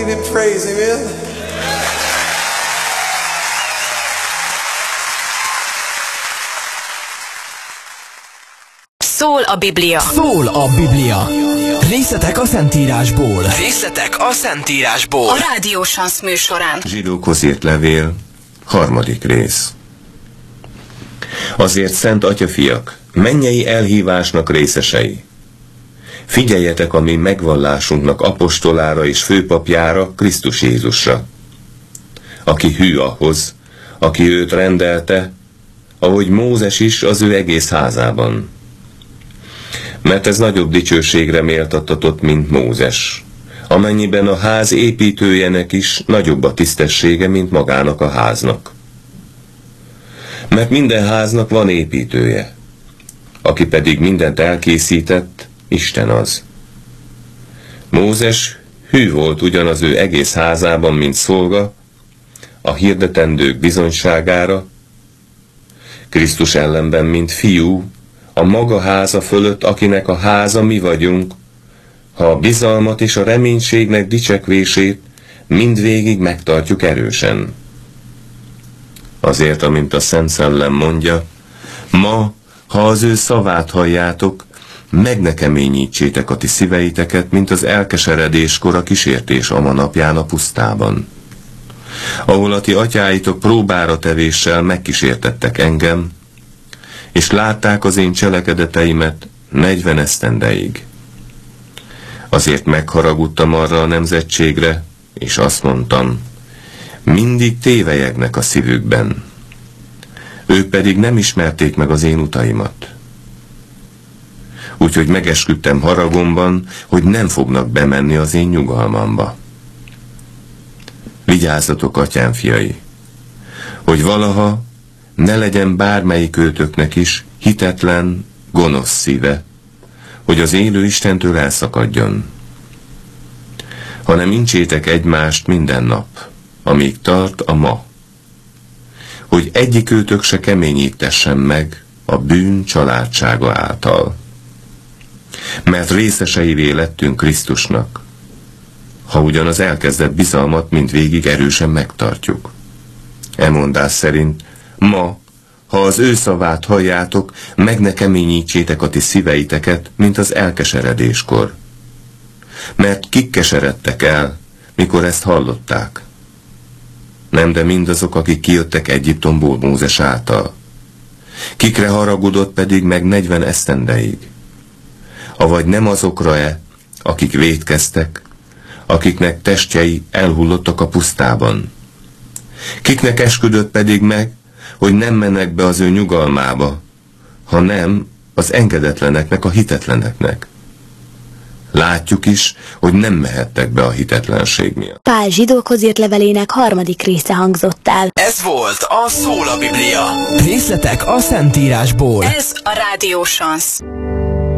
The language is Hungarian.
give him praise, amen? Szól a Biblia. Szól a Biblia. Részletek a Szentírásból. Részletek a Szentírásból. A Rádió Sansz műsorán. Zsidókhoz írt levél, 3. rész. Azért, szent atyafiak, mennyei elhívásnak részesei. Figyeljetek a mi megvallásunknak apostolára és főpapjára, Krisztus Jézusra, aki hű ahhoz, aki őt rendelte, ahogy Mózes is az ő egész házában. Mert ez nagyobb dicsőségre méltattatott, mint Mózes, amennyiben a ház építőjenek is nagyobb a tisztessége, mint magának a háznak. Mert minden háznak van építője, aki pedig mindent elkészített, Isten az. Mózes hű volt ugyan az ő egész házában, mint szolga, a hirdetendők bizonyságára, Krisztus ellenben, mint fiú, a maga háza fölött, akinek a háza mi vagyunk, ha a bizalmat és a reménységnek dicsekvését mindvégig megtartjuk erősen. Azért, amint a Szent Szellem mondja, ma, ha az ő szavát halljátok, meg ne keményítsétek a ti szíveiteket, mint az elkeseredéskor a kísértés ama napján a pusztában, ahol a ti atyáitok próbára tevéssel megkísértettek engem, és látták az én cselekedeteimet 40 esztendeig. Azért megharagudtam arra a nemzetségre, és azt mondtam, mindig tévelyegnek a szívükben. Ők pedig nem ismerték meg az én utaimat. Úgyhogy megesküdtem haragomban, hogy nem fognak bemenni az én nyugalmamba. Vigyázzatok, atyám fiai, hogy valaha ne legyen bármelyikőtöknek is hitetlen, gonosz szíve, hogy az élő Istentől elszakadjon, hanem incsétek egymást minden nap, amíg tart a ma, hogy egyikőtök se keményítessen meg a bűn családsága által. Mert részeseivé lettünk Krisztusnak, ha ugyan az elkezdett bizalmat mindvégig erősen megtartjuk. E mondás szerint ma, ha az ő szavát halljátok, meg ne keményítsétek a ti szíveiteket, mint az elkeseredéskor. Mert kik keseredtek el, mikor ezt hallották? Nem, de mindazok, akik kijöttek Egyiptomból Mózes által. Kikre haragudott pedig meg 40 esztendeig? Avagy nem azokra-e, akik vétkeztek, akiknek testjei elhullottak a pusztában? Kiknek esküdött pedig meg, hogy nem mennek be az ő nyugalmába, hanem az engedetleneknek, a hitetleneknek. Látjuk is, hogy nem mehettek be a hitetlenség miatt. Pál zsidókhoz írt levelének 3. része hangzott el. Ez volt a Szól a Biblia. Részletek a Szentírásból. Ez a Rádió Sansz.